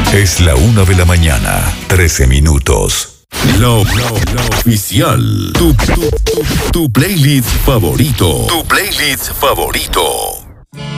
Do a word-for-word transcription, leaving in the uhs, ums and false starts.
Es la una de la mañana, trece minutos. Lo, lo, lo oficial. Tu, tu, tu, tu playlist favorito. Tu playlist favorito.